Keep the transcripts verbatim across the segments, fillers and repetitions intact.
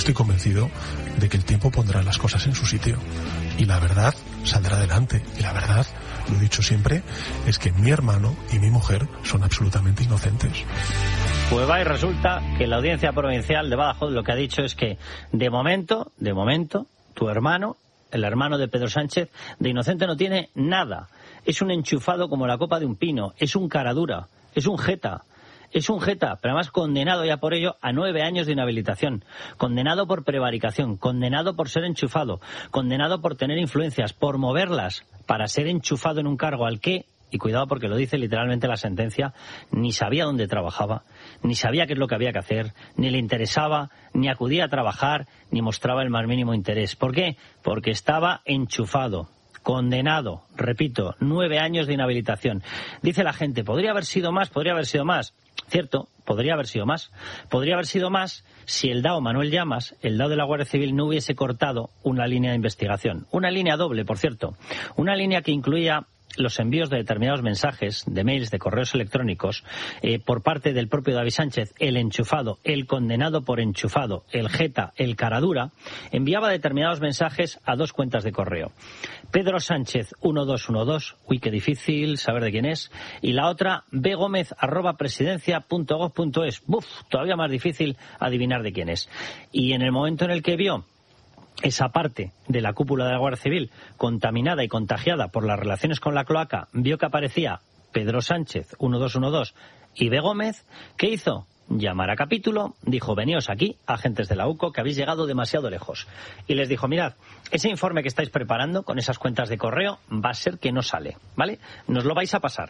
estoy convencido de que el tiempo pondrá las cosas en su sitio y la verdad saldrá adelante. Y la verdad, lo he dicho siempre, es que mi hermano y mi mujer son absolutamente inocentes. Pues va y resulta que la Audiencia Provincial de Badajoz lo que ha dicho es que de momento, de momento, tu hermano, el hermano de Pedro Sánchez, de inocente no tiene nada. Es un enchufado como la copa de un pino, es un caradura, es un jeta. Es un jeta, pero además condenado ya por ello a nueve años de inhabilitación, condenado por prevaricación, condenado por ser enchufado, condenado por tener influencias, por moverlas para ser enchufado en un cargo al que, y cuidado porque lo dice literalmente la sentencia, ni sabía dónde trabajaba, ni sabía qué es lo que había que hacer, ni le interesaba, ni acudía a trabajar, ni mostraba el más mínimo interés. ¿Por qué? Porque estaba enchufado. Condenado, repito, nueve años de inhabilitación. Dice la gente, ¿podría haber sido más? ¿Podría haber sido más? Cierto, podría haber sido más. Podría haber sido más si el D A O Manuel Llamas, el D A O de la Guardia Civil, no hubiese cortado una línea de investigación. Una línea doble, por cierto. Una línea que incluía los envíos de determinados mensajes, de mails, de correos electrónicos, eh, por parte del propio David Sánchez, el enchufado, el condenado por enchufado, el jeta, el caradura, enviaba determinados mensajes a dos cuentas de correo. Pedro Sánchez uno dos uno dos, uy, qué difícil saber de quién es, y la otra, bgomez arroba presidencia punto gov punto es. Buf, todavía más difícil adivinar de quién es. Y en el momento en el que vio esa parte de la cúpula de la Guardia Civil contaminada y contagiada por las relaciones con la cloaca, vio que aparecía Pedro Sánchez uno dos uno dos y B. Gómez, ¿qué hizo? Llamar a capítulo, dijo, veníos aquí, agentes de la U C O, que habéis llegado demasiado lejos. Y les dijo, mirad, ese informe que estáis preparando con esas cuentas de correo va a ser que no sale, ¿vale? Nos lo vais a pasar.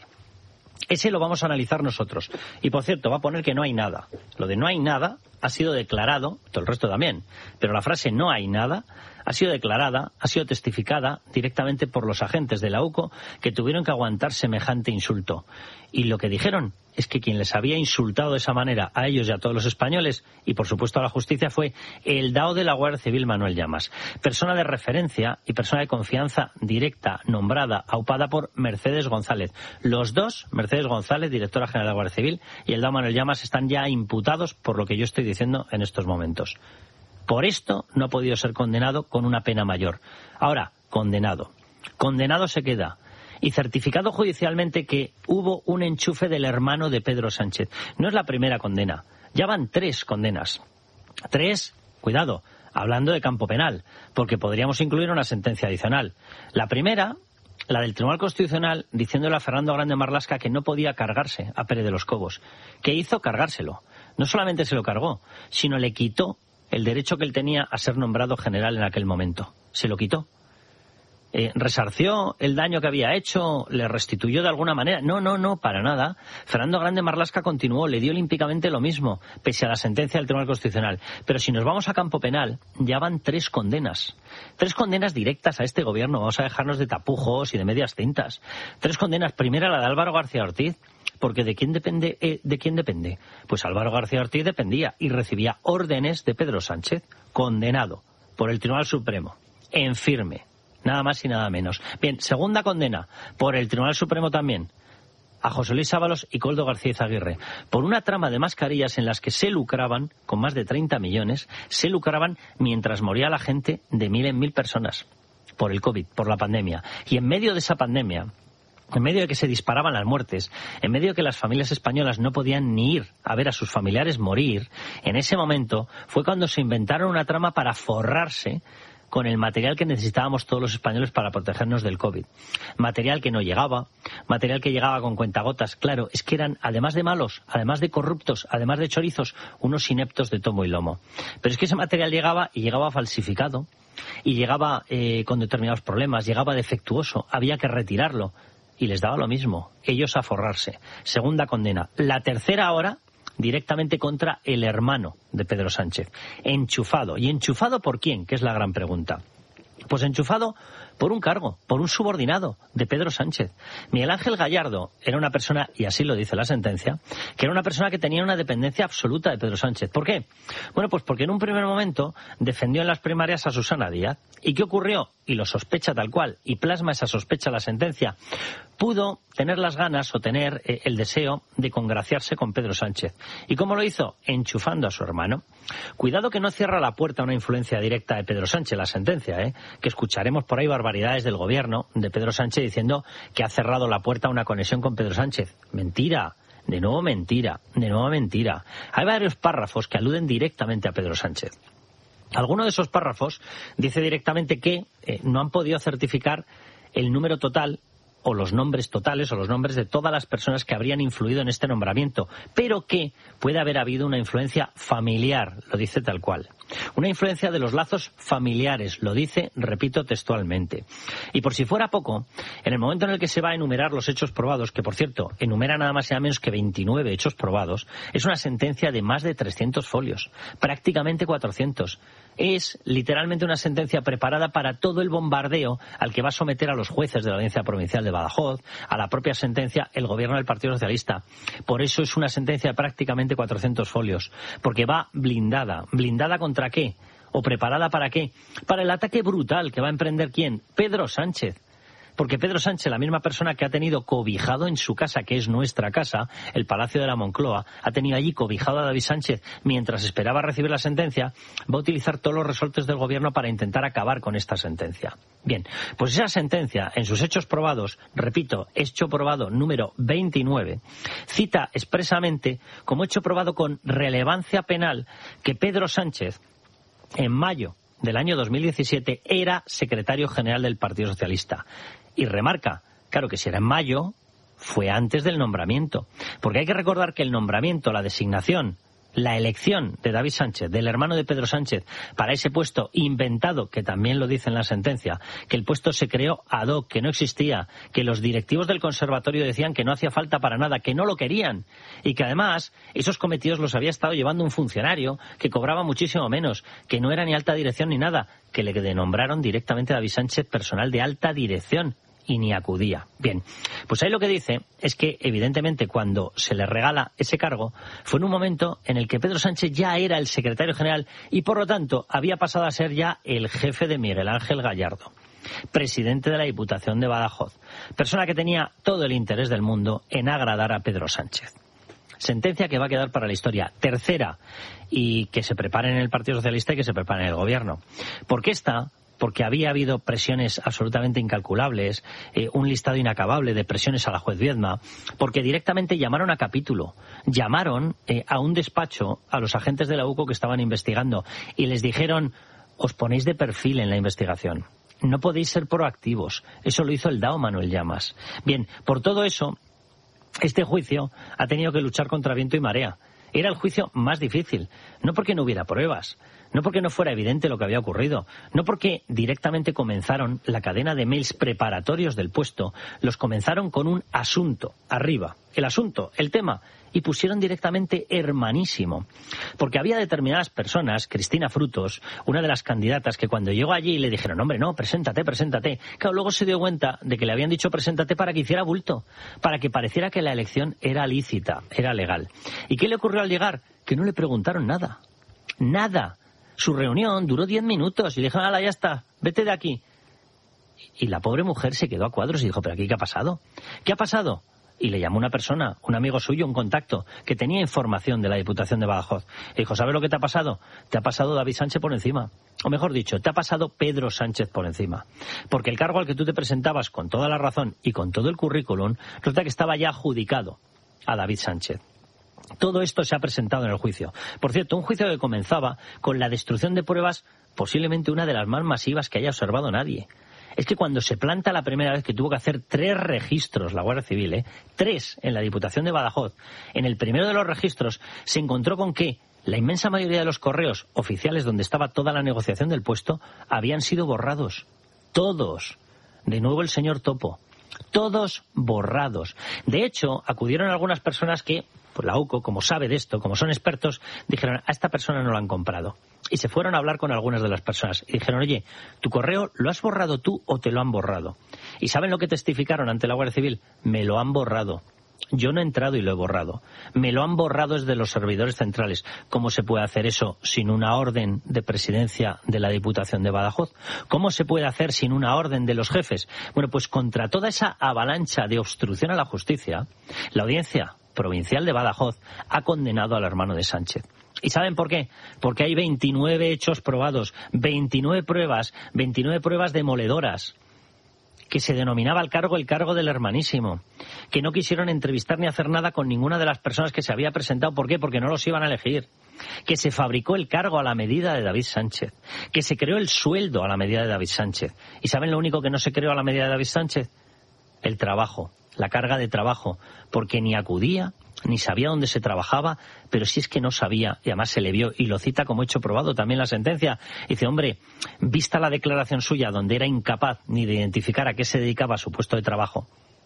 Ese lo vamos a analizar nosotros. Y, por cierto, va a poner que no hay nada. Lo de no hay nada ha sido declarado, todo el resto también, pero la frase no hay nada ha sido declarada, ha sido testificada directamente por los agentes de la U C O que tuvieron que aguantar semejante insulto. Y lo que dijeron es que quien les había insultado de esa manera a ellos y a todos los españoles, y por supuesto a la justicia, fue el D A O de la Guardia Civil, Manuel Llamas. Persona de referencia y persona de confianza directa, nombrada, aupada por Mercedes González. Los dos, Mercedes González, directora general de la Guardia Civil, y el D A O Manuel Llamas, están ya imputados por lo que yo estoy diciendo en estos momentos. Por esto no ha podido ser condenado con una pena mayor. Ahora, condenado. Condenado se queda. Y certificado judicialmente que hubo un enchufe del hermano de Pedro Sánchez. No es la primera condena. Ya van tres condenas. Tres, cuidado, hablando de campo penal, porque podríamos incluir una sentencia adicional. La primera, la del Tribunal Constitucional, diciéndole a Fernando Grande Marlaska que no podía cargarse a Pérez de los Cobos. ¿Qué hizo? Cargárselo. No solamente se lo cargó, sino le quitó el derecho que él tenía a ser nombrado general en aquel momento. Se lo quitó. Eh, ¿Resarció el daño que había hecho? ¿Le restituyó de alguna manera? No, no, no, para nada. Fernando Grande Marlaska continuó, le dio olímpicamente lo mismo, pese a la sentencia del Tribunal Constitucional. Pero si nos vamos a campo penal, ya van tres condenas. Tres condenas directas a este gobierno. Vamos a dejarnos de tapujos y de medias tintas. Tres condenas. Primera, la de Álvaro García Ortiz. Porque ¿de quién depende? Eh, ¿De quién depende? Pues Álvaro García Ortiz dependía y recibía órdenes de Pedro Sánchez, condenado por el Tribunal Supremo, en firme, nada más y nada menos. Bien, segunda condena, por el Tribunal Supremo también, a José Luis Ábalos y Koldo García Izaguirre, por una trama de mascarillas en las que se lucraban, con más de treinta millones, se lucraban mientras moría la gente de mil en mil personas, por el COVID, por la pandemia. Y en medio de esa pandemia, en medio de que se disparaban las muertes, en medio de que las familias españolas no podían ni ir a ver a sus familiares morir, en ese momento fue cuando se inventaron una trama para forrarse con el material que necesitábamos todos los españoles para protegernos del COVID. Material que no llegaba, material que llegaba con cuentagotas. Claro, es que eran, además de malos, además de corruptos, además de chorizos, unos ineptos de tomo y lomo. Pero es que ese material llegaba y llegaba falsificado, y llegaba eh, con determinados problemas, llegaba defectuoso, había que retirarlo. Y les daba lo mismo, ellos a forrarse. Segunda condena. La tercera ahora, directamente contra el hermano de Pedro Sánchez. Enchufado. ¿Y enchufado por quién? Que es la gran pregunta. Pues enchufado por un cargo, por un subordinado de Pedro Sánchez. Miguel Ángel Gallardo era una persona, y así lo dice la sentencia, que era una persona que tenía una dependencia absoluta de Pedro Sánchez. ¿Por qué? Bueno, pues porque en un primer momento defendió en las primarias a Susana Díaz. ¿Y qué ocurrió? Y lo sospecha tal cual, y plasma esa sospecha la sentencia. Pudo tener las ganas o tener eh, el deseo de congraciarse con Pedro Sánchez. ¿Y cómo lo hizo? Enchufando a su hermano. Cuidado que no cierra la puerta a una influencia directa de Pedro Sánchez, la sentencia, ¿eh? Que escucharemos por ahí barbaridades del gobierno de Pedro Sánchez diciendo que ha cerrado la puerta a una conexión con Pedro Sánchez. Mentira. De nuevo mentira. De nuevo mentira. Hay varios párrafos que aluden directamente a Pedro Sánchez. Alguno de esos párrafos dice directamente que eh, no han podido certificar el número total o los nombres totales o los nombres de todas las personas que habrían influido en este nombramiento, pero que puede haber habido una influencia familiar, lo dice tal cual. Una influencia de los lazos familiares, lo dice, repito textualmente. Y por si fuera poco, en el momento en el que se va a enumerar los hechos probados, que por cierto, enumera nada más y nada menos que veintinueve hechos probados, es una sentencia de más de trescientos folios, prácticamente cuatrocientos. Es literalmente una sentencia preparada para todo el bombardeo al que va a someter a los jueces de la Audiencia Provincial de Badajoz, a la propia sentencia, el gobierno del Partido Socialista. Por eso es una sentencia de prácticamente cuatrocientos folios, porque va blindada. ¿Blindada contra qué? ¿O preparada para qué? Para el ataque brutal que va a emprender ¿quién? Pedro Sánchez. Porque Pedro Sánchez, la misma persona que ha tenido cobijado en su casa, que es nuestra casa, el Palacio de la Moncloa, ha tenido allí cobijado a David Sánchez mientras esperaba recibir la sentencia, va a utilizar todos los resortes del gobierno para intentar acabar con esta sentencia. Bien, pues esa sentencia, en sus hechos probados, repito, hecho probado número veintinueve, cita expresamente como hecho probado con relevancia penal que Pedro Sánchez, en mayo del año dos mil diecisiete, era secretario general del Partido Socialista. Y remarca, claro que si era en mayo, fue antes del nombramiento. Porque hay que recordar que el nombramiento, la designación, la elección de David Sánchez, del hermano de Pedro Sánchez, para ese puesto inventado, que también lo dice en la sentencia, que el puesto se creó ad hoc, que no existía, que los directivos del conservatorio decían que no hacía falta para nada, que no lo querían, y que además esos cometidos los había estado llevando un funcionario que cobraba muchísimo menos, que no era ni alta dirección ni nada, que le denombraron directamente a David Sánchez personal de alta dirección. Y ni acudía. Bien, pues ahí lo que dice es que, evidentemente, cuando se le regala ese cargo, fue en un momento en el que Pedro Sánchez ya era el secretario general y, por lo tanto, había pasado a ser ya el jefe de Miguel Ángel Gallardo, presidente de la Diputación de Badajoz, persona que tenía todo el interés del mundo en agradar a Pedro Sánchez. Sentencia que va a quedar para la historia. Tercera, y que se prepare en el Partido Socialista y que se prepare en el Gobierno. Porque esta... porque había habido presiones absolutamente incalculables, eh, un listado inacabable de presiones a la juez Viedma, porque directamente llamaron a capítulo, llamaron eh, a un despacho a los agentes de la U C O que estaban investigando y les dijeron, os ponéis de perfil en la investigación, no podéis ser proactivos. Eso lo hizo el D A O Manuel Llamas. Bien, por todo eso, este juicio ha tenido que luchar contra viento y marea. Era el juicio más difícil, no porque no hubiera pruebas, no porque no fuera evidente lo que había ocurrido, no porque directamente comenzaron la cadena de mails preparatorios del puesto, los comenzaron con un asunto, arriba, el asunto, el tema, y pusieron directamente hermanísimo. Porque había determinadas personas, Cristina Frutos, una de las candidatas, que cuando llegó allí le dijeron, hombre, no, preséntate, preséntate. Claro, luego se dio cuenta de que le habían dicho preséntate para que hiciera bulto, para que pareciera que la elección era lícita, era legal. ¿Y qué le ocurrió al llegar? Que no le preguntaron nada, nada. Su reunión duró diez minutos y le dijeron, ala, ya está, vete de aquí. Y la pobre mujer se quedó a cuadros y dijo, ¿pero aquí qué ha pasado? ¿Qué ha pasado? Y le llamó una persona, un amigo suyo, un contacto, que tenía información de la Diputación de Badajoz. Le dijo, ¿sabes lo que te ha pasado? Te ha pasado David Sánchez por encima. O mejor dicho, te ha pasado Pedro Sánchez por encima. Porque el cargo al que tú te presentabas con toda la razón y con todo el currículum, resulta que estaba ya adjudicado a David Sánchez. Todo esto se ha presentado en el juicio. Por cierto, un juicio que comenzaba con la destrucción de pruebas, posiblemente una de las más masivas que haya observado nadie. Es que cuando se planta la primera vez que tuvo que hacer tres registros la Guardia Civil, ¿eh? tres en la Diputación de Badajoz, en el primero de los registros se encontró con que la inmensa mayoría de los correos oficiales donde estaba toda la negociación del puesto habían sido borrados. Todos. De nuevo el señor Topo. Todos borrados. De hecho, acudieron algunas personas que pues la UCO, como sabe de esto, como son expertos, dijeron, a esta persona no lo han comprado. Y se fueron a hablar con algunas de las personas. Y dijeron, oye, ¿tu correo lo has borrado tú o te lo han borrado? ¿Y saben lo que testificaron ante la Guardia Civil? Me lo han borrado. Yo no he entrado y lo he borrado. Me lo han borrado desde los servidores centrales. ¿Cómo se puede hacer eso sin una orden de presidencia de la Diputación de Badajoz? ¿Cómo se puede hacer sin una orden de los jefes? Bueno, pues contra toda esa avalancha de obstrucción a la justicia, la Audiencia Provincial de Badajoz ha condenado al hermano de Sánchez. ¿Y saben por qué? Porque hay veintinueve hechos probados, veintinueve pruebas, veintinueve pruebas demoledoras, que se denominaba el cargo el cargo del hermanísimo, que no quisieron entrevistar ni hacer nada con ninguna de las personas que se había presentado. ¿Por qué? Porque no los iban a elegir. Que se fabricó el cargo a la medida de David Sánchez, que se creó el sueldo a la medida de David Sánchez. ¿Y saben lo único que no se creó a la medida de David Sánchez? El trabajo, la carga de trabajo, porque ni acudía, ni sabía dónde se trabajaba, pero si es que no sabía, y además se le vio, y lo cita como hecho probado también la sentencia. Dice, hombre, vista la declaración suya, donde era incapaz ni de identificar a qué se dedicaba su puesto de trabajo,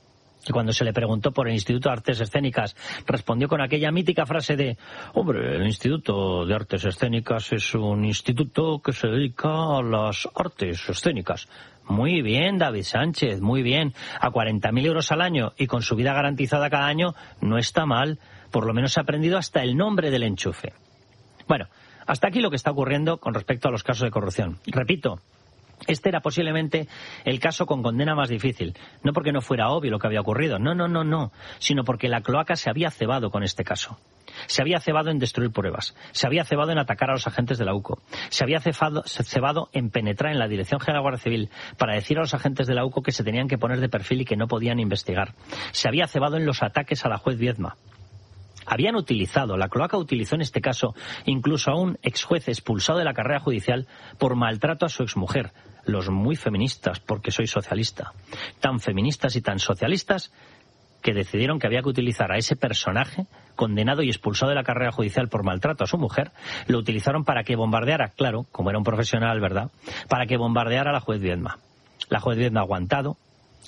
y cuando se le preguntó por el Instituto de Artes Escénicas, respondió con aquella mítica frase de, hombre, el Instituto de Artes Escénicas es un instituto que se dedica a las artes escénicas. Muy bien, David Sánchez, muy bien. A cuarenta mil euros al año y con su vida garantizada cada año, no está mal. Por lo menos ha aprendido hasta el nombre del enchufe. Bueno, hasta aquí lo que está ocurriendo con respecto a los casos de corrupción. Repito, este era posiblemente el caso con condena más difícil. No porque no fuera obvio lo que había ocurrido, no, no, no, no, sino porque la cloaca se había cebado con este caso. Se había cebado en destruir pruebas, se había cebado en atacar a los agentes de la UCO, se había cebado, cebado en penetrar en la Dirección General de la Guardia Civil para decir a los agentes de la UCO que se tenían que poner de perfil y que no podían investigar. Se había cebado en los ataques a la juez Viedma. Habían utilizado, la cloaca utilizó en este caso incluso a un exjuez expulsado de la carrera judicial por maltrato a su exmujer. Los muy feministas, porque soy socialista, tan feministas y tan socialistas que decidieron que había que utilizar a ese personaje condenado y expulsado de la carrera judicial por maltrato a su mujer, lo utilizaron para que bombardeara, claro, como era un profesional, ¿verdad?, para que bombardeara a la juez Viedma. La juez Viedma ha aguantado,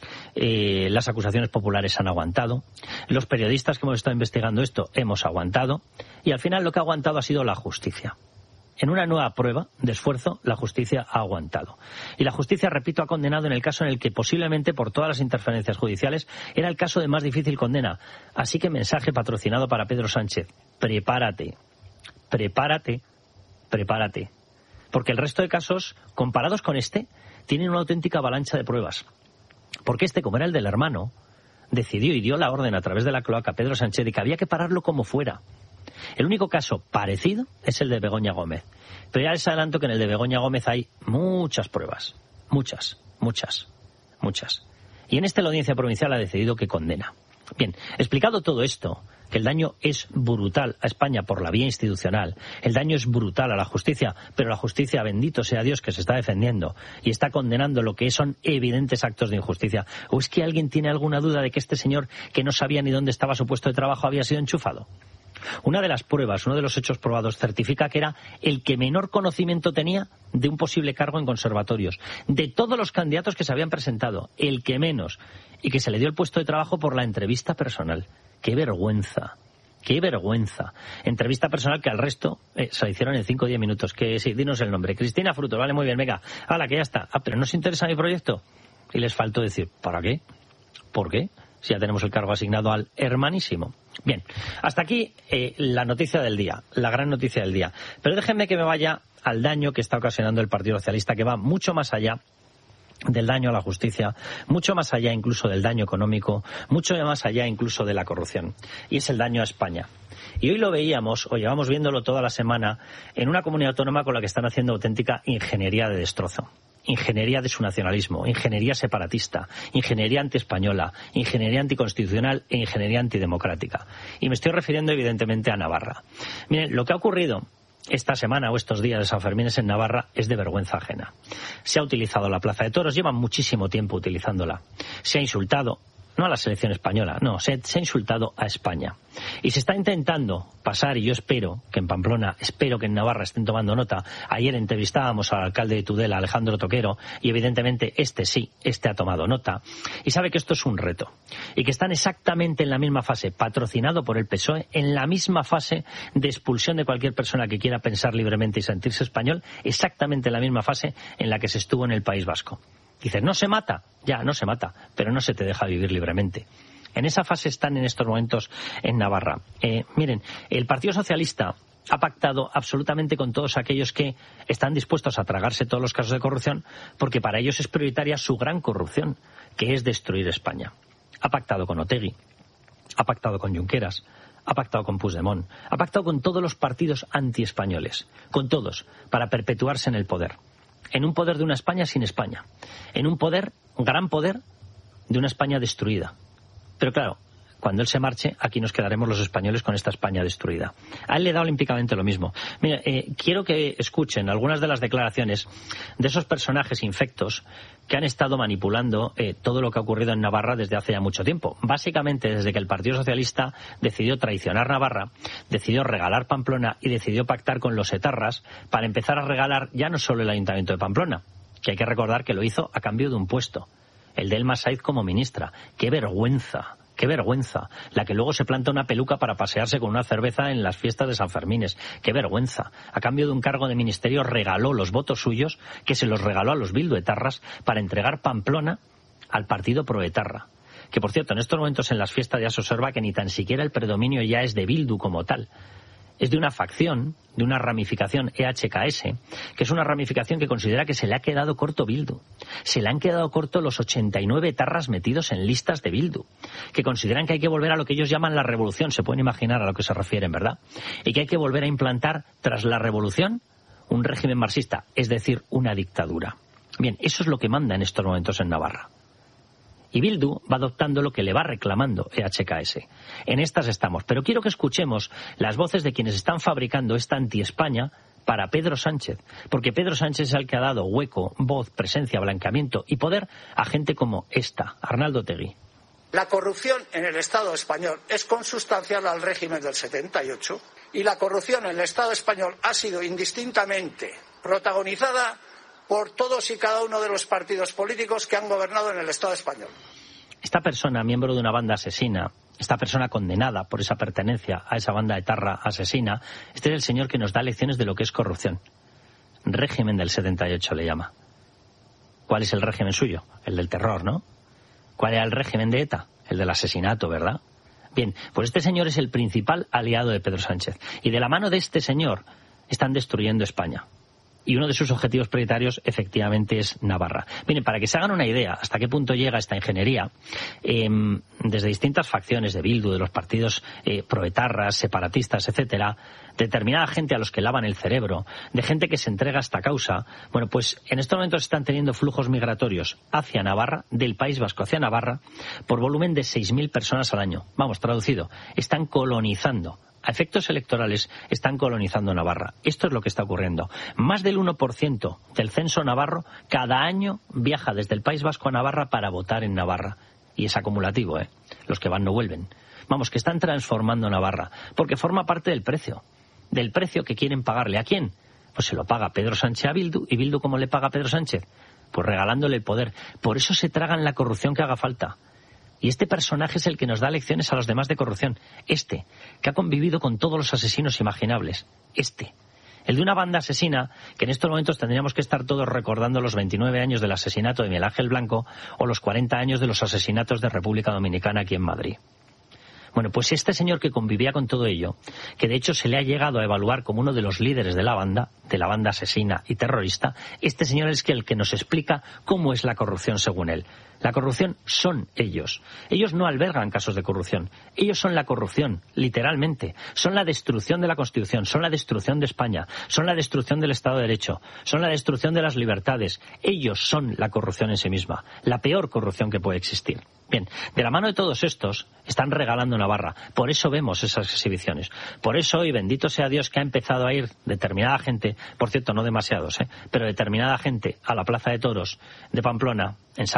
eh, las acusaciones populares han aguantado, los periodistas que hemos estado investigando esto hemos aguantado, y al final lo que ha aguantado ha sido la justicia. En una nueva prueba de esfuerzo, la justicia ha aguantado. Y la justicia, repito, ha condenado en el caso en el que posiblemente por todas las interferencias judiciales era el caso de más difícil condena. Así que mensaje patrocinado para Pedro Sánchez. Prepárate, prepárate, prepárate. Porque el resto de casos, comparados con este, tienen una auténtica avalancha de pruebas. Porque este, como era el del hermano, decidió y dio la orden a través de la cloaca a Pedro Sánchez de que había que pararlo como fuera. El único caso parecido es el de Begoña Gómez. Pero ya les adelanto que en el de Begoña Gómez hay muchas pruebas. Muchas, muchas, muchas. Y en este la Audiencia Provincial ha decidido que condena. Bien, explicado todo esto, que el daño es brutal a España por la vía institucional, el daño es brutal a la justicia, pero la justicia, bendito sea Dios, que se está defendiendo y está condenando lo que son evidentes actos de injusticia. ¿O es que alguien tiene alguna duda de que este señor, que no sabía ni dónde estaba su puesto de trabajo, había sido enchufado? Una de las pruebas, uno de los hechos probados, certifica que era el que menor conocimiento tenía de un posible cargo en conservatorios. De todos los candidatos que se habían presentado, el que menos. Y que se le dio el puesto de trabajo por la entrevista personal. ¡Qué vergüenza! ¡Qué vergüenza! Entrevista personal que al resto eh, se la hicieron en cinco o diez minutos. Que sí, dinos el nombre. Cristina Fruto, vale, muy bien, venga. ¡Hala, que ya está! Ah, pero ¿no os interesa mi proyecto? Y les faltó decir, ¿para qué? ¿Por qué? Si ya tenemos el cargo asignado al hermanísimo. Bien, hasta aquí eh, la noticia del día, la gran noticia del día. Pero déjenme que me vaya al daño que está ocasionando el Partido Socialista, que va mucho más allá del daño a la justicia, mucho más allá incluso del daño económico, mucho más allá incluso de la corrupción. Y es el daño a España. Y hoy lo veíamos, o llevamos viéndolo toda la semana, en una comunidad autónoma con la que están haciendo auténtica ingeniería de destrozo. Ingeniería de su nacionalismo, ingeniería separatista, ingeniería antiespañola, ingeniería anticonstitucional e ingeniería antidemocrática. Y me estoy refiriendo evidentemente a Navarra. Miren, lo que ha ocurrido esta semana o estos días de San Fermín en Navarra es de vergüenza ajena. Se ha utilizado la Plaza de Toros, llevan muchísimo tiempo utilizándola. Se ha insultado no a la selección española, no, se, se ha insultado a España. Y se está intentando pasar, y yo espero que en Pamplona, espero que en Navarra estén tomando nota. Ayer entrevistábamos al alcalde de Tudela, Alejandro Toquero, y evidentemente este sí, este ha tomado nota, y sabe que esto es un reto, y que están exactamente en la misma fase, patrocinado por el P S O E, en la misma fase de expulsión de cualquier persona que quiera pensar libremente y sentirse español, exactamente en la misma fase en la que se estuvo en el País Vasco. Dices, ¿no se mata? Ya, no se mata, pero no se te deja vivir libremente. En esa fase están en estos momentos en Navarra. Eh, miren, el Partido Socialista ha pactado absolutamente con todos aquellos que están dispuestos a tragarse todos los casos de corrupción, porque para ellos es prioritaria su gran corrupción, que es destruir España. Ha pactado con Otegi, ha pactado con Junqueras, ha pactado con Puigdemont, ha pactado con todos los partidos antiespañoles, con todos, para perpetuarse en el poder. En un poder de una España sin España. En un poder, un gran poder, de una España destruida. Pero claro, cuando él se marche, aquí nos quedaremos los españoles con esta España destruida. A él le da olímpicamente lo mismo. Mira, eh, quiero que escuchen algunas de las declaraciones de esos personajes infectos que han estado manipulando eh, todo lo que ha ocurrido en Navarra desde hace ya mucho tiempo. Básicamente, desde que el Partido Socialista decidió traicionar Navarra, decidió regalar Pamplona y decidió pactar con los etarras para empezar a regalar ya no solo el Ayuntamiento de Pamplona, que hay que recordar que lo hizo a cambio de un puesto, el de Elma Saiz como ministra. ¡Qué vergüenza! ¡Qué vergüenza! La que luego se planta una peluca para pasearse con una cerveza en las fiestas de San Fermines. ¡Qué vergüenza! A cambio de un cargo de ministerio regaló los votos suyos, que se los regaló a los bilduetarras, para entregar Pamplona al partido proetarra. Que, por cierto, en estos momentos en las fiestas ya se observa que ni tan siquiera el predominio ya es de Bildu como tal. Es de una facción, de una ramificación E H K S, que es una ramificación que considera que se le ha quedado corto Bildu. Se le han quedado corto los ochenta y nueve etarras metidos en listas de Bildu, que consideran que hay que volver a lo que ellos llaman la revolución, se pueden imaginar a lo que se refieren, ¿verdad? Y que hay que volver a implantar, tras la revolución, un régimen marxista, es decir, una dictadura. Bien, eso es lo que manda en estos momentos en Navarra. Y Bildu va adoptando lo que le va reclamando E H K S. En estas estamos. Pero quiero que escuchemos las voces de quienes están fabricando esta anti-España para Pedro Sánchez. Porque Pedro Sánchez es el que ha dado hueco, voz, presencia, blanqueamiento y poder a gente como esta, Arnaldo Otegi. La corrupción en el Estado español es consustancial al régimen del setenta y ocho y la corrupción en el Estado español ha sido indistintamente protagonizada por todos y cada uno de los partidos políticos que han gobernado en el Estado español. Esta persona, miembro de una banda asesina, esta persona condenada por esa pertenencia a esa banda etarra asesina, este es el señor que nos da lecciones de lo que es corrupción. Régimen del setenta y ocho le llama. ¿Cuál es el régimen suyo? El del terror, ¿no? ¿Cuál era el régimen de ETA? El del asesinato, ¿verdad? Bien, pues este señor es el principal aliado de Pedro Sánchez. Y de la mano de este señor están destruyendo España. Y uno de sus objetivos prioritarios, efectivamente, es Navarra. Miren, para que se hagan una idea hasta qué punto llega esta ingeniería, eh, desde distintas facciones de Bildu, de los partidos eh, proetarras, separatistas, etcétera, determinada gente a los que lavan el cerebro, de gente que se entrega a esta causa, bueno, pues en estos momentos están teniendo flujos migratorios hacia Navarra, del País Vasco hacia Navarra, por volumen de seis mil personas al año. Vamos, traducido, están colonizando. A efectos electorales están colonizando Navarra. Esto es lo que está ocurriendo. Más del uno por ciento del censo navarro cada año viaja desde el País Vasco a Navarra para votar en Navarra. Y es acumulativo, ¿eh? Los que van no vuelven. Vamos, que están transformando Navarra, porque forma parte del precio. Del precio que quieren pagarle. ¿A quién? Pues se lo paga Pedro Sánchez a Bildu. ¿Y Bildu cómo le paga a Pedro Sánchez? Pues regalándole el poder. Por eso se tragan la corrupción que haga falta. Y este personaje es el que nos da lecciones a los demás de corrupción. Este, que ha convivido con todos los asesinos imaginables. Este. El de una banda asesina que en estos momentos tendríamos que estar todos recordando los veintinueve años del asesinato de Miguel Ángel Blanco o los cuarenta años de los asesinatos de República Dominicana aquí en Madrid. Bueno, pues este señor que convivía con todo ello, que de hecho se le ha llegado a evaluar como uno de los líderes de la banda, de la banda asesina y terrorista, este señor es el que nos explica cómo es la corrupción según él. La corrupción son ellos. Ellos no albergan casos de corrupción. Ellos son la corrupción, literalmente. Son la destrucción de la Constitución, son la destrucción de España, son la destrucción del Estado de Derecho, son la destrucción de las libertades. Ellos son la corrupción en sí misma, la peor corrupción que puede existir. Bien, de la mano de todos estos están regalando Navarra. Por eso vemos esas exhibiciones. Por eso hoy, bendito sea Dios, que ha empezado a ir determinada gente, por cierto, no demasiados, ¿eh? pero determinada gente a la Plaza de Toros de Pamplona, en San Fermín,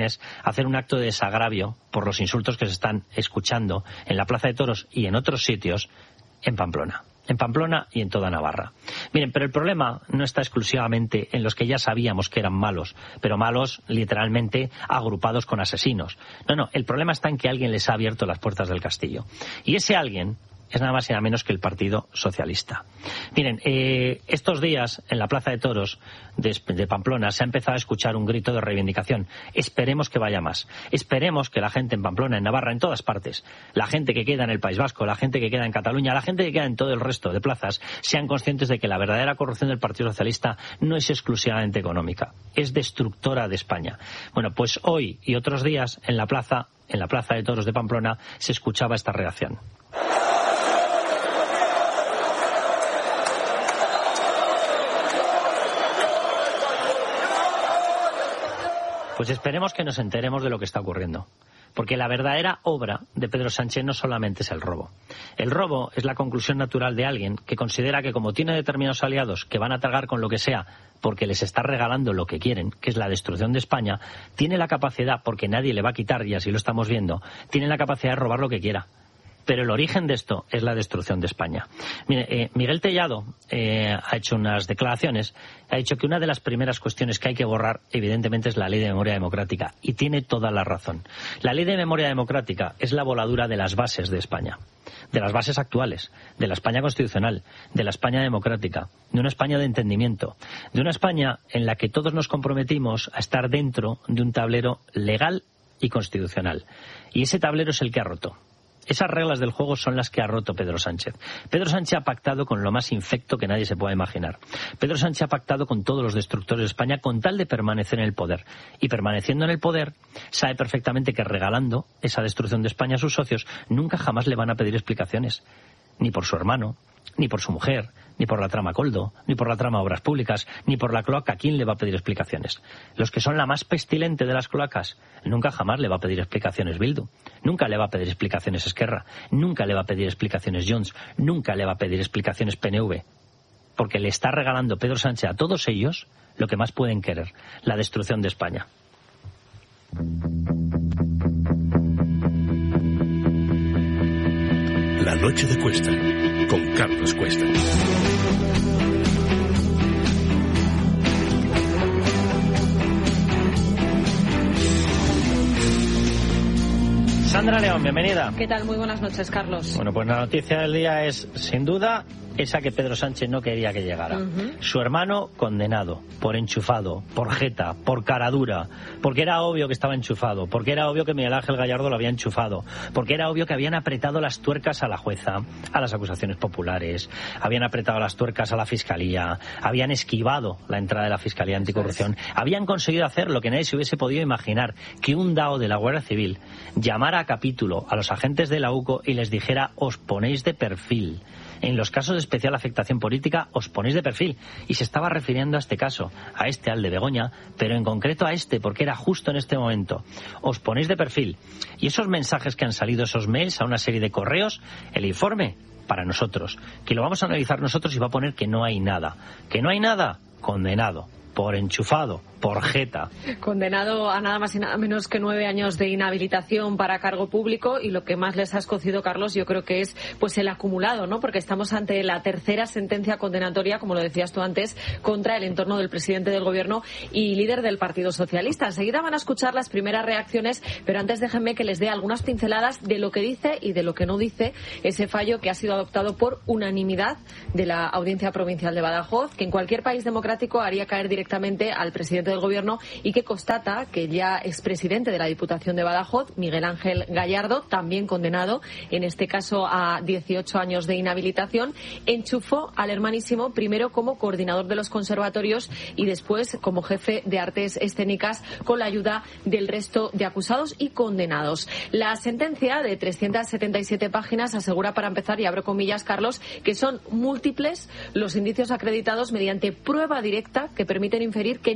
es hacer un acto de desagravio por los insultos que se están escuchando en la Plaza de Toros y en otros sitios en Pamplona. En Pamplona y en toda Navarra. Miren, pero el problema no está exclusivamente en los que ya sabíamos que eran malos, pero malos literalmente agrupados con asesinos. No, no, el problema está en que alguien les ha abierto las puertas del castillo. Y ese alguien es nada más y nada menos que el Partido Socialista. Miren, eh, estos días en la Plaza de Toros de, de Pamplona se ha empezado a escuchar un grito de reivindicación. Esperemos que vaya más. Esperemos que la gente en Pamplona, en Navarra, en todas partes, la gente que queda en el País Vasco, la gente que queda en Cataluña, la gente que queda en todo el resto de plazas, sean conscientes de que la verdadera corrupción del Partido Socialista no es exclusivamente económica, es destructora de España. Bueno, pues hoy y otros días en la plaza, en la Plaza de Toros de Pamplona se escuchaba esta reacción. Pues esperemos que nos enteremos de lo que está ocurriendo. Porque la verdadera obra de Pedro Sánchez no solamente es el robo. El robo es la conclusión natural de alguien que considera que como tiene determinados aliados que van a tragar con lo que sea porque les está regalando lo que quieren, que es la destrucción de España, tiene la capacidad, porque nadie le va a quitar, y así lo estamos viendo, tiene la capacidad de robar lo que quiera. Pero el origen de esto es la destrucción de España. Mire, eh, Miguel Tellado eh, ha hecho unas declaraciones, ha dicho que una de las primeras cuestiones que hay que borrar, evidentemente, es la Ley de Memoria Democrática. Y tiene toda la razón. La Ley de Memoria Democrática es la voladura de las bases de España, de las bases actuales, de la España constitucional, de la España democrática, de una España de entendimiento, de una España en la que todos nos comprometimos a estar dentro de un tablero legal y constitucional. Y ese tablero es el que ha roto. Esas reglas del juego son las que ha roto Pedro Sánchez. Pedro Sánchez ha pactado con lo más infecto que nadie se pueda imaginar. Pedro Sánchez ha pactado con todos los destructores de España con tal de permanecer en el poder. Y permaneciendo en el poder, sabe perfectamente que regalando esa destrucción de España a sus socios, nunca jamás le van a pedir explicaciones. Ni por su hermano, ni por su mujer, ni por la trama Coldo, ni por la trama Obras Públicas, ni por la cloaca. ¿Quién le va a pedir explicaciones? Los que son la más pestilente de las cloacas, nunca jamás le va a pedir explicaciones Bildu, nunca le va a pedir explicaciones Esquerra, nunca le va a pedir explicaciones Junts, nunca le va a pedir explicaciones P N V, porque le está regalando Pedro Sánchez a todos ellos lo que más pueden querer, la destrucción de España. La noche de Cuesta, con Carlos Cuesta. Sandra León, bienvenida. ¿Qué tal? Muy buenas noches, Carlos. Bueno, pues la noticia del día es, sin duda, esa que Pedro Sánchez no quería que llegara. Uh-huh. Su hermano condenado, por enchufado, por jeta, por caradura, porque era obvio que estaba enchufado, porque era obvio que Miguel Ángel Gallardo lo había enchufado, porque era obvio que habían apretado las tuercas a la jueza, a las acusaciones populares, habían apretado las tuercas a la Fiscalía, habían esquivado la entrada de la Fiscalía Anticorrupción, habían conseguido hacer lo que nadie se hubiese podido imaginar, que un D A O de la Guardia Civil llamara a capítulo a los agentes de la U C O y les dijera: os ponéis de perfil. En los casos de especial afectación política os ponéis de perfil. Y se estaba refiriendo a este caso, a este, al de Begoña, pero en concreto a este, porque era justo en este momento. Os ponéis de perfil. Y esos mensajes que han salido, esos mails, a una serie de correos, el informe para nosotros, que lo vamos a analizar nosotros y va a poner que no hay nada. Que no hay nada, condenado, por enchufado, por jeta. Condenado a nada más y nada menos que nueve años de inhabilitación para cargo público, y lo que más les ha escocido, Carlos, yo creo que es pues el acumulado, ¿no? Porque estamos ante la tercera sentencia condenatoria, como lo decías tú antes, contra el entorno del presidente del Gobierno y líder del Partido Socialista. Enseguida van a escuchar las primeras reacciones, pero antes déjenme que les dé algunas pinceladas de lo que dice y de lo que no dice ese fallo que ha sido adoptado por unanimidad de la Audiencia Provincial de Badajoz, que en cualquier país democrático haría caer directamente al presidente del Gobierno, y que constata que el ya expresidente de la Diputación de Badajoz, Miguel Ángel Gallardo, también condenado, en este caso a dieciocho años de inhabilitación, enchufó al hermanísimo primero como coordinador de los conservatorios y después como jefe de artes escénicas, con la ayuda del resto de acusados y condenados. La sentencia de trescientas setenta y siete páginas asegura, para empezar, y abro comillas, Carlos, que son múltiples los indicios acreditados mediante prueba directa que permiten inferir que ninguno de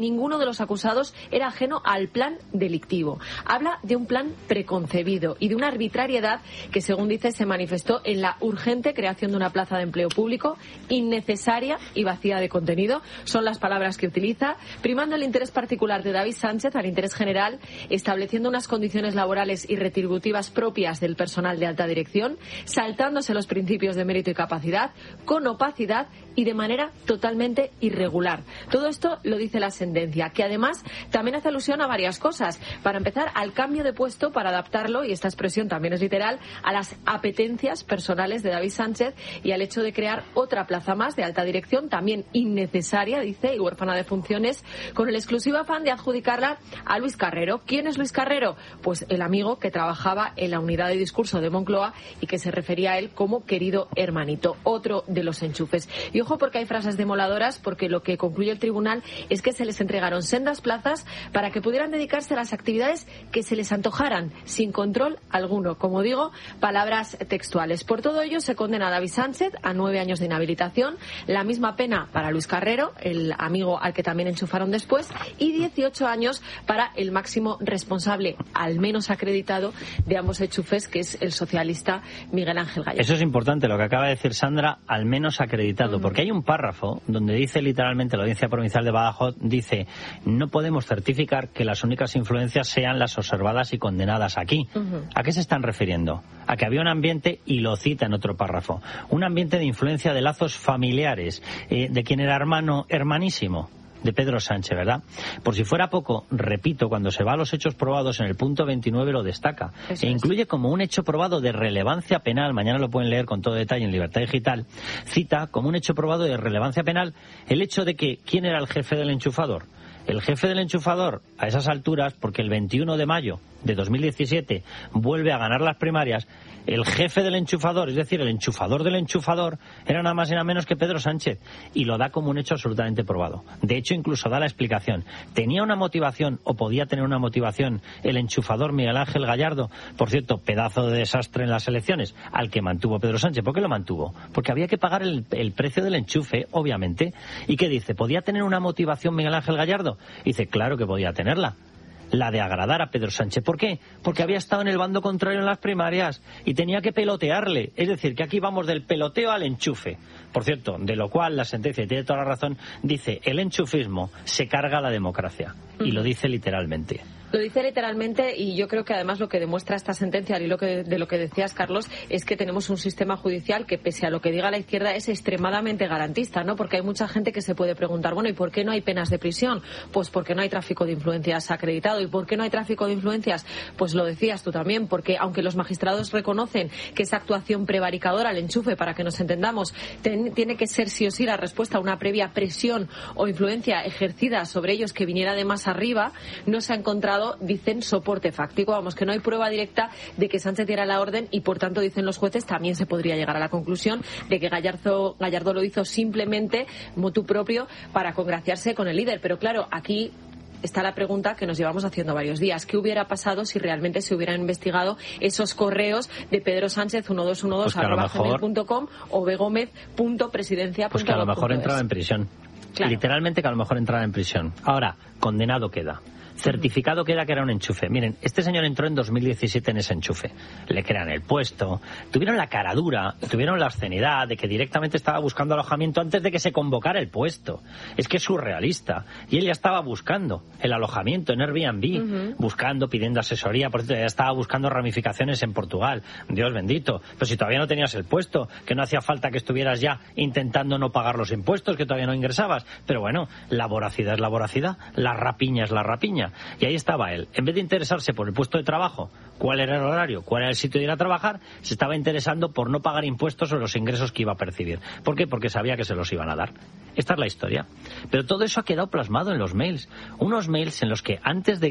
de los acusados era ajeno al plan delictivo. Habla de un plan preconcebido y de una arbitrariedad que, según dice, se manifestó en la urgente creación de una plaza de empleo público, innecesaria y vacía de contenido. Son las palabras que utiliza, primando el interés particular de David Sánchez al interés general, estableciendo unas condiciones laborales y retributivas propias del personal de alta dirección, saltándose los principios de mérito y capacidad, con opacidad y de manera totalmente irregular. Todo esto lo dice la sentencia, que además también hace alusión a varias cosas. Para empezar, al cambio de puesto para adaptarlo, y esta expresión también es literal, a las apetencias personales de David Sánchez y al hecho de crear otra plaza más de alta dirección, también innecesaria, dice, y huérfana de funciones, con el exclusivo afán de adjudicarla a Luis Carrero. ¿Quién es Luis Carrero? Pues el amigo que trabajaba en la unidad de discurso de Moncloa y que se refería a él como querido hermanito, otro de los enchufes. Y ojo, porque hay frases demoladoras, porque lo que concluye el tribunal es que se les entregaron sendas plazas para que pudieran dedicarse a las actividades que se les antojaran, sin control alguno. Como digo, palabras textuales. Por todo ello, se condena a David Sánchez a nueve años de inhabilitación, la misma pena para Luis Carrero, el amigo al que también enchufaron después, y dieciocho años para el máximo responsable, al menos acreditado, de ambos enchufes, que es el socialista Miguel Ángel Gallardo. Eso es importante, lo que acaba de decir Sandra, al menos acreditado, uh-huh. porque hay un párrafo donde dice literalmente la Audiencia Provincial de Badajoz, dice, no podemos certificar que las únicas influencias sean las observadas y condenadas aquí. Uh-huh. ¿A qué se están refiriendo? A que había un ambiente, y lo cita en otro párrafo, un ambiente de influencia de lazos familiares, eh, de quien era hermano, hermanísimo de Pedro Sánchez, ¿verdad? Por si fuera poco, repito, cuando se va a los hechos probados en el punto veintinueve lo destaca. Eso e incluye es. Como un hecho probado de relevancia penal, mañana lo pueden leer con todo detalle en Libertad Digital, cita como un hecho probado de relevancia penal el hecho de que, ¿quién era el jefe del enchufador? El jefe del enchufador, a esas alturas, porque el veintiuno de mayo de dos mil diecisiete vuelve a ganar las primarias, el jefe del enchufador, es decir, el enchufador del enchufador, era nada más y nada menos que Pedro Sánchez, y lo da como un hecho absolutamente probado. De hecho, incluso da la explicación. ¿Tenía una motivación o podía tener una motivación el enchufador Miguel Ángel Gallardo? Por cierto, pedazo de desastre en las elecciones, al que mantuvo Pedro Sánchez. ¿Por qué lo mantuvo? Porque había que pagar el, el precio del enchufe, obviamente. ¿Y qué dice? ¿Podía tener una motivación Miguel Ángel Gallardo? Y dice, claro que podía tenerla. La de agradar a Pedro Sánchez. ¿Por qué? Porque había estado en el bando contrario en las primarias y tenía que pelotearle. Es decir, que aquí vamos del peloteo al enchufe. Por cierto, de lo cual la sentencia, y tiene toda la razón, dice, el enchufismo se carga a la democracia. Y lo dice literalmente. Lo dice literalmente, y yo creo que además lo que demuestra esta sentencia, y lo que, de lo que decías, Carlos, es que tenemos un sistema judicial que, pese a lo que diga la izquierda, es extremadamente garantista, ¿no? Porque hay mucha gente que se puede preguntar, bueno, ¿y por qué no hay penas de prisión? Pues porque no hay tráfico de influencias acreditado. ¿Y por qué no hay tráfico de influencias? Pues lo decías tú también, porque aunque los magistrados reconocen que esa actuación prevaricadora, el enchufe, para que nos entendamos, ten, tiene que ser sí o sí la respuesta a una previa presión o influencia ejercida sobre ellos que viniera de más arriba, no se ha encontrado, dicen, soporte fáctico. Vamos, que no hay prueba directa de que Sánchez diera la orden y, por tanto, dicen los jueces, también se podría llegar a la conclusión de que Gallardo, Gallardo lo hizo simplemente motu propio para congraciarse con el líder. Pero claro, aquí está la pregunta que nos llevamos haciendo varios días. ¿Qué hubiera pasado si realmente se hubieran investigado esos correos de Pedro Sánchez uno dos uno dos arroba gmail punto com o begomez punto presidencia punto com? Pues que a lo mejor entraba en prisión. Claro. Literalmente que a lo mejor entraba en prisión. Ahora, condenado queda. Certificado queda que era un enchufe. Miren, este señor entró en dos mil diecisiete en ese enchufe. Le crean el puesto, tuvieron la cara dura, tuvieron la obscenidad de que directamente estaba buscando alojamiento antes de que se convocara el puesto. Es que es surrealista. Y él ya estaba buscando el alojamiento en Airbnb, uh-huh. buscando, pidiendo asesoría. Por cierto, ya estaba buscando ramificaciones en Portugal. Dios bendito. Pero si todavía no tenías el puesto, que no hacía falta que estuvieras ya intentando no pagar los impuestos, que todavía no ingresabas. Pero bueno, la voracidad es la voracidad, la rapiña es la rapiña. Y ahí estaba él. En vez de interesarse por el puesto de trabajo, cuál era el horario, cuál era el sitio de ir a trabajar, se estaba interesando por no pagar impuestos sobre los ingresos que iba a percibir. ¿Por qué? Porque sabía que se los iban a dar. Esta es la historia. Pero todo eso ha quedado plasmado en los mails. Unos mails en los que antes de